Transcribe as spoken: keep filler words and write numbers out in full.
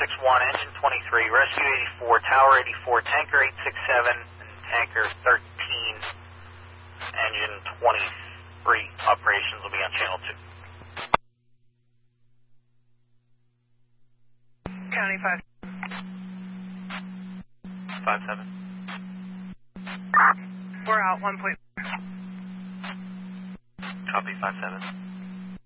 six one, engine twenty-three, rescue eighty-four, tower eighty-four, tanker eight six seven, and tanker thirteen, engine twenty-three. Operations will be on channel two. County five. five seven. We're out, one point. Copy, five seven.